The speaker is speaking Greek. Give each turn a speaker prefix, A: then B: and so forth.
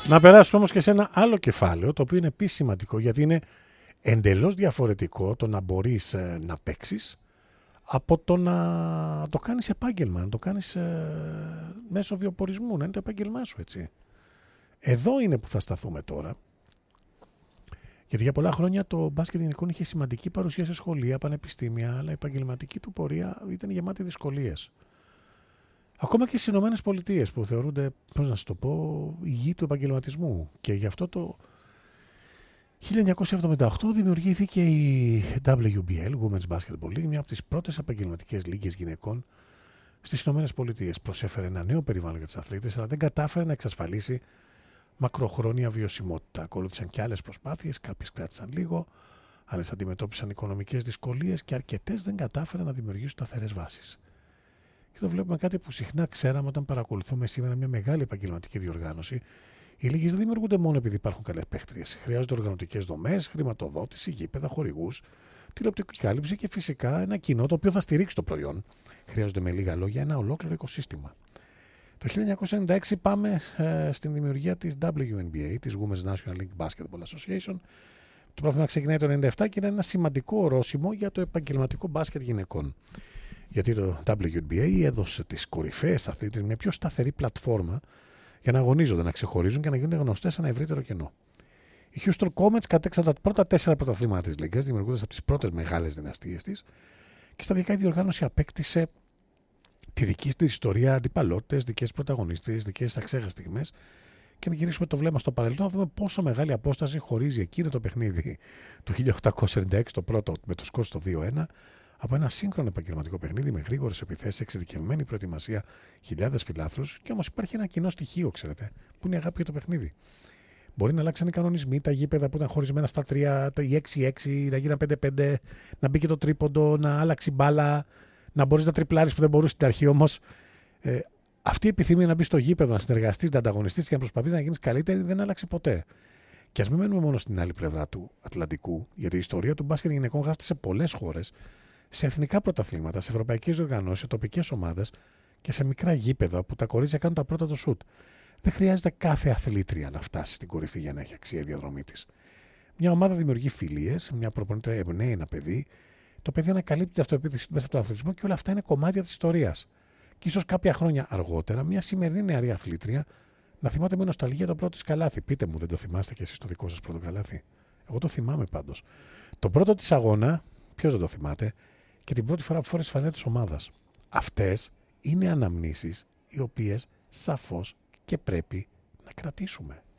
A: Να περάσουμε όμως και σε ένα άλλο κεφάλαιο, το οποίο είναι επίσης σημαντικό, γιατί είναι εντελώς διαφορετικό το να μπορείς να παίξεις από το να το κάνεις επάγγελμα, να το κάνεις μέσω βιοπορισμού, να είναι το επάγγελμά σου, έτσι. Εδώ είναι που θα σταθούμε τώρα. Γιατί για πολλά χρόνια το μπάσκετ γυναικών είχε σημαντική παρουσία σε σχολεία, πανεπιστήμια, αλλά η επαγγελματική του πορεία ήταν γεμάτη δυσκολίες. Ακόμα και στις ΗΠΑ που θεωρούνται, πώς να σου το πω, η γη του επαγγελματισμού. Και γι' αυτό το 1978 δημιουργήθηκε η WBL, Women's Basketball League, μια από τις πρώτες επαγγελματικές λίγες γυναικών στις ΗΠΑ. Προσέφερε ένα νέο περιβάλλον για τις αθλήτες, αλλά δεν κατάφερε να εξασφαλίσει μακροχρόνια βιωσιμότητα. Ακολούθησαν και άλλες προσπάθειες, κάποιες κράτησαν λίγο, άλλες αντιμετώπισαν οικονομικές δυσκολίες και αρκετές δεν κατάφεραν να δημιουργήσουν σταθερές βάσεις. Και εδώ βλέπουμε κάτι που συχνά ξέραμε όταν παρακολουθούμε σήμερα μια μεγάλη επαγγελματική διοργάνωση. Οι λίγες δεν δημιουργούνται μόνο επειδή υπάρχουν καλές παίχτριες. Χρειάζονται οργανωτικές δομές, χρηματοδότηση, γήπεδα, χορηγούς, τηλεοπτική κάλυψη και φυσικά ένα κοινό το οποίο θα στηρίξει το προϊόν. Χρειάζονται με λίγα λόγια ένα ολόκληρο οικοσύστημα. Το 1996 πάμε στην δημιουργία της WNBA, της Women's National League Basketball Association. Το πρόθυμα ξεκινάει το 1997 και είναι ένα σημαντικό ορόσημο για το επαγγελματικό μπάσκετ γυναικών. Γιατί το WNBA έδωσε τις κορυφαίες αθλήτες μια πιο σταθερή πλατφόρμα για να αγωνίζονται, να ξεχωρίζουν και να γίνονται γνωστές σε ένα ευρύτερο κενό. Οι Houston Comets κατέξαν τα πρώτα 4 πρωταθλήματα της Λίγκας, δημιουργώντας από τις πρώτες μεγάλες δυναστείες της, και σταδιακά η διοργάνωση απέκτησε τη δική της ιστορία, αντιπαλότητες, δικές πρωταγωνίστες, δικές αξέχαστες στιγμές. Και να γυρίσουμε το βλέμμα στο παρελθόν, να δούμε πόσο μεγάλη απόσταση χωρίζει εκείνο το παιχνίδι του 1896, το πρώτο με το σκορ στο 2-1, από ένα σύγχρονο επαγγελματικό παιχνίδι με γρήγορες επιθέσεις, εξειδικευμένη προετοιμασία, χιλιάδες φιλάθλους, και όμως υπάρχει ένα κοινό στοιχείο, ξέρετε, που είναι η αγάπη για το παιχνίδι. Μπορεί να αλλάξαν οι κανονισμοί, τα γήπεδα που ήταν χωρισμένα στα 3, τα 6-6, να γίναν 5-5, να μπήκε το τρίποντο, να άλλάξει μπάλα, να μπορείς να τριπλάρεις που δεν μπορούσε στην αρχή όμως. Αυτή η επιθυμία να μπει στο γήπεδο, να συνεργαστείς, να ανταγωνιστείς και να προσπαθείς να γίνεις καλύτερη δεν άλλαξε ποτέ. Και ας μην μένουμε μόνο στην άλλη πλευρά του Ατλαντικού, γιατί η ιστορία του μπάσκετ γυναικών γράφεται σε πολλές χώρες, σε εθνικά πρωταθλήματα, σε ευρωπαϊκές οργανώσεις, σε τοπικές ομάδες και σε μικρά γήπεδα που τα κορίτσια κάνουν τα πρώτα το σουτ. Δεν χρειάζεται κάθε αθλήτρια να φτάσει στην κορυφή για να έχει αξία η διαδρομή της. Μια ομάδα δημιουργεί φιλίες, μια προπονήτρια εμπνέει ένα παιδί, το παιδί ανακαλύπτει την αυτοεπίθεση μέσα από τον αθλητισμό και όλα αυτά είναι κομμάτια της ιστορίας. Και ίσως κάποια χρόνια αργότερα, μια σημερινή νεαρή αθλήτρια να θυμάται με νοσταλγία το πρώτο της καλάθι. Πείτε μου, δεν το θυμάστε κι εσείς το δικό σας πρώτο καλάθι? Εγώ το θυμάμαι πάντως. Το πρώτο της αγώνα, ποιος δεν το θυμάται, και την πρώτη φορά που φόρεσε φανέλα της ομάδας. Αυτές είναι αναμνήσεις οι οποίες σαφώς και πρέπει να κρατήσουμε.